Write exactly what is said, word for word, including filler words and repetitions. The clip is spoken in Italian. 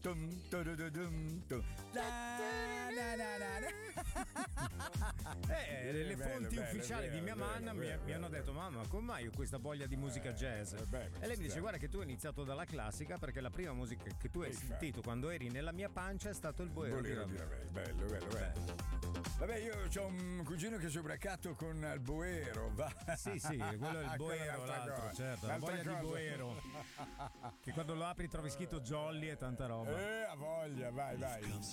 tum, turududum, tum. La, na, na, na, na. Eh, le bello, fonti bello, ufficiali bello, di mia bello, mamma mi, bello, mi hanno bello. detto: mamma, come mai ho questa voglia di musica jazz? Eh, beh, e lei mi dice: sta- guarda che tu hai iniziato dalla classica, perché la prima musica che tu hai Infatti. sentito quando eri nella mia pancia è stato il boero, Bolero di di Ravel. Ravel, bello, bello, bello. Vabbè, io ho un cugino che è sobracato con il boero, va. Sì, sì, quello è il Quella boero, un'altra l'altro, cosa. certo, la Un'altra voglia di cosa. boero. Che quando lo apri trovi scritto Jolly e tanta roba. Eh, a voglia, vai, vai.